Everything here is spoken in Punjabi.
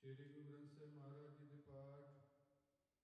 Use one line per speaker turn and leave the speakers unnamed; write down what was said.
ਸ੍ਰੀ ਗੁਰੂ ਗ੍ਰੰਥ ਸਾਹਿਬ ਮਹਾਰਾਜ ਜੀ ਦੇ ਪਾਠ